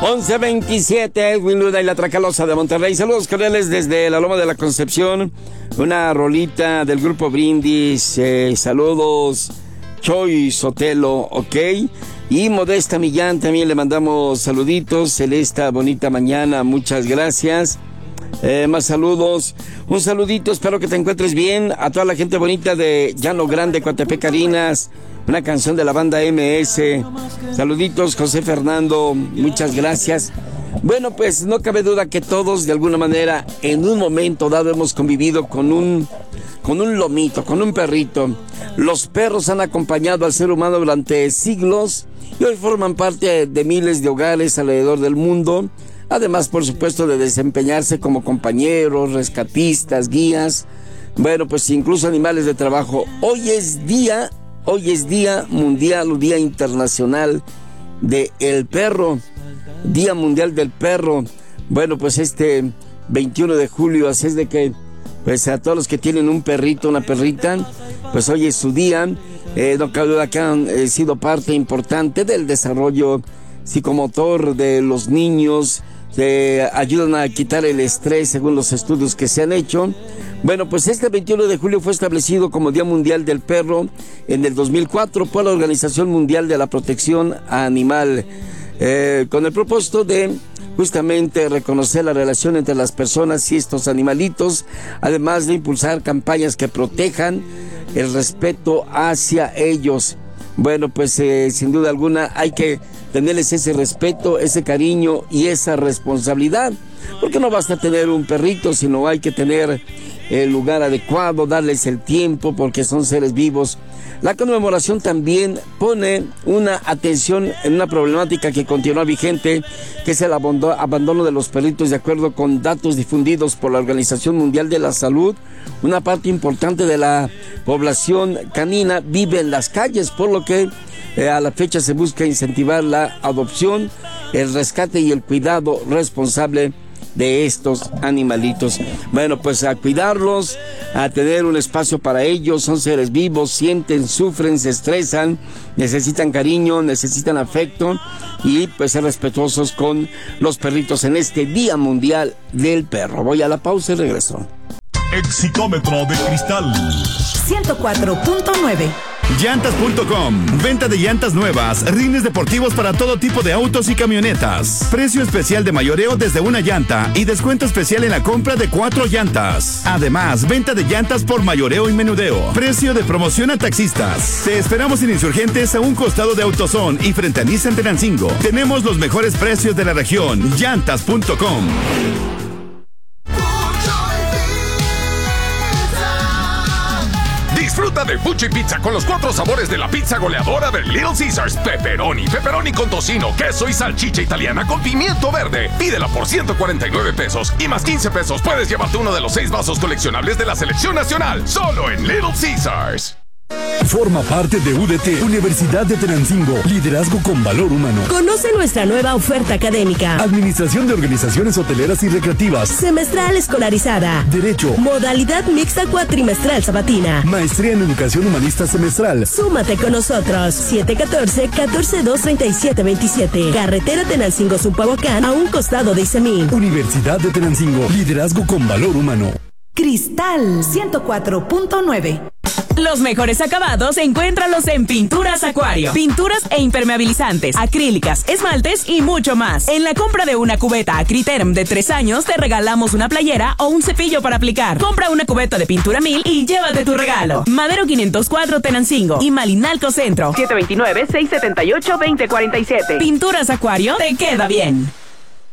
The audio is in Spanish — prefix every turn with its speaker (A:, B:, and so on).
A: 11:27, Edwin Luna y la Tracalosa de Monterrey. Saludos cordiales desde la Loma de la Concepción. Una rolita del grupo Brindis. Saludos, Choy Sotelo, ok. Y Modesta Millán también le mandamos saluditos en esta bonita mañana. Muchas gracias. Más saludos. Un saludito, espero que te encuentres bien. A toda la gente bonita de Llano Grande, Coatepec, Carinas. Una canción de la banda MS. Saluditos, José Fernando. Muchas gracias. Bueno, pues no cabe duda que todos de alguna manera en un momento dado hemos convivido con un lomito, con un perrito. Los perros han acompañado al ser humano durante siglos y hoy forman parte de miles de hogares alrededor del mundo. Además, por supuesto, de desempeñarse como compañeros, rescatistas, guías. Bueno, pues incluso animales de trabajo. Hoy es día mundial o día internacional del perro. Día mundial del perro. Bueno, pues este 21 de julio, así es de que, pues a todos los que tienen un perrito, una perrita, pues hoy es su día. No cabe duda que han sido parte importante del desarrollo psicomotor de los niños. Ayudan a quitar el estrés según los estudios que se han hecho. Bueno, pues este 21 de julio fue establecido como Día Mundial del Perro en el 2004 por la Organización Mundial de la Protección Animal, con el propósito de justamente reconocer la relación entre las personas y estos animalitos, además de impulsar campañas que protejan el respeto hacia ellos. Bueno, pues sin duda alguna hay que tenerles ese respeto, ese cariño y esa responsabilidad, porque no basta tener un perrito, sino hay que tener el lugar adecuado, darles el tiempo, porque son seres vivos. La conmemoración también pone una atención en una problemática que continúa vigente, que es el abandono de los perritos. De acuerdo con datos difundidos por la Organización Mundial de la Salud, una parte importante de la población canina vive en las calles, por lo que a la fecha se busca incentivar la adopción, el rescate y el cuidado responsable de estos animalitos. Bueno, pues a cuidarlos, a tener un espacio para ellos. Son seres vivos, sienten, sufren, se estresan, necesitan cariño, necesitan afecto y pues ser respetuosos con los perritos en este Día Mundial del Perro. Voy a la pausa y regreso.
B: Exitómetro de cristal
C: 104.9.
B: Llantas.com. Venta de llantas nuevas, rines deportivos para todo tipo de autos y camionetas. Precio especial de mayoreo desde una llanta y descuento especial en la compra de 4 llantas. Además, venta de llantas por mayoreo y menudeo. Precio de promoción a taxistas. Te esperamos en Insurgentes a un costado de AutoZone y frente a Nissan Tenancingo. Tenemos los mejores precios de la región. Llantas.com.
D: Disfruta de Fuchi Pizza con los 4 sabores de la pizza goleadora de Little Caesars. Pepperoni con tocino, queso y salchicha italiana con pimiento verde. Pídela por 149 pesos y más 15 pesos puedes llevarte uno de los 6 vasos coleccionables de la selección nacional. Solo en Little Caesars.
E: Forma parte de UDT, Universidad de Tenancingo, liderazgo con valor humano.
C: Conoce nuestra nueva oferta académica.
E: Administración de organizaciones hoteleras y recreativas.
C: Semestral escolarizada.
E: Derecho.
C: Modalidad mixta cuatrimestral sabatina.
E: Maestría en educación humanista semestral.
C: Súmate con nosotros. 714-142-3727. Carretera Tenancingo-Zumpahuacán, a un costado de Isemín.
E: Universidad de Tenancingo, liderazgo con valor humano.
C: Cristal 104.9.
F: Los mejores acabados encuéntralos en Pinturas Acuario. Pinturas e impermeabilizantes, acrílicas, esmaltes y mucho más. En la compra de una cubeta Acriterm de 3 años te regalamos una playera o un cepillo para aplicar. Compra una cubeta de pintura 1000 y llévate tu regalo. Madero 504 Tenancingo y Malinalco Centro. 729-678-2047. Pinturas Acuario te queda bien.